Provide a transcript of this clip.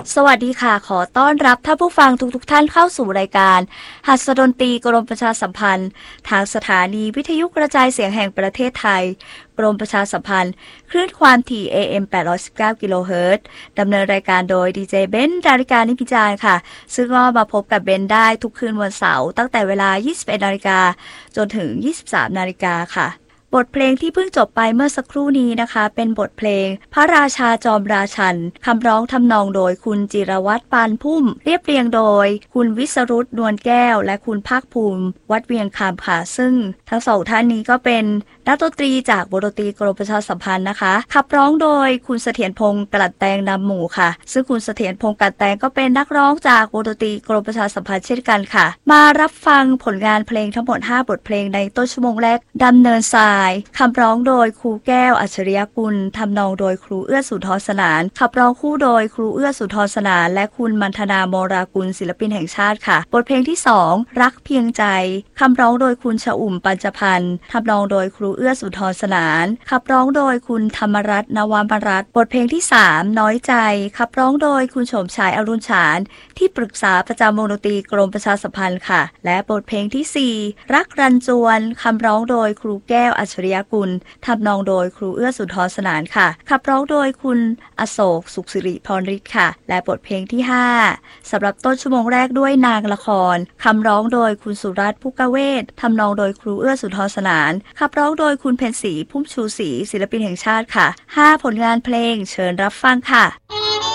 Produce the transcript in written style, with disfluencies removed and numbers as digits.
สวัสดีค่ะขอต้อนรับท่านผู้ฟังทุกท่านเข้าสู่รายการหัสดนตรีกรมประชาสัมพันธ์ทางสถานีวิทยุกระจายเสียงแห่งประเทศไทยกรมประชาสัมพันธ์คลื่นความถี่ AM 819 กิโลเฮิรตซ์ดำเนินรายการโดยดีเจเบนดาริกานิพิจารณ์ค่ะซึ่งก็มาพบกับเบนได้ทุกคืนวันเสาร์ตั้งแต่เวลา 21 นาฬิกาจนถึง 23 นาฬิกาค่ะบทเพลงที่เพิ่งจบไปเมื่อสักครู่นี้นะคะเป็นบทเพลงพระราชาจอมราชันคำร้องทำนองโดยคุณจิรวัตรปานพุ่มเรียบเรียงโดยคุณวิสรุตนวลแก้วและคุณภาคภูมิวัดเวียงคำค่ะซึ่งทั้งสองท่านนี้ก็เป็นนักดนตรีจากวงดนตรีกรมประชาสัมพันธ์นะคะขับร้องโดยคุณเสถียรพงษ์กลั่นแตงนำหมู่ค่ะซึ่งคุณเสถียรพงษ์กลั่นแตงก็เป็นนักร้องจากวงดนตรีกรมประชาสัมพันธ์เช่นกันค่ะมารับฟังผลงานเพลงทั้งหมด5บทเพลงในต้นชั่วโมงแรกดำเนินทรายคำร้องโดยครูแก้วอัจฉริยกุลทำนองโดยครูเอื้อสุนทรสนานขับร้องคู่โดยครูเอื้อสุนทรสนานและคุณมันธนาโมรากุลศิลปินแห่งชาติค่ะบทเพลงที่2รักเพียงใจคำร้องโดยคุณชอุ่มปัญจพันธ์ทำนองโดยครูเอื้อสุนทรสนานขับร้องโดยคุณธรรมรัตน์นวามรัตน์บทเพลงที่3น้อยใจขับร้องโดยคุณโฉมฉายอรุณฉานที่ปรึกษาประจำวงดนตรีกรมประชาสัมพันธ์ค่ะและบทเพลงที่4รักรันจวนคำร้องโดยครูแก้วอัจฉริยกุลทำนองโดยครูเอื้อสุนทรสนานค่ะขับร้องโดยคุณอโศกสุขสิริพรฤทธิ์ค่ะและบทเพลงที่5สำหรับต้นชั่วโมงแรกด้วยนางละครคำร้องโดยคุณสุรัตน์พุกเวศทำนองโดยครูเอื้อสุนทรสนานขับร้องโดยคุณเพ็ญศรีพุ่มชูศรีศิลปินแห่งชาติค่ะ5ผลงานเพลงเชิญรับฟังค่ะ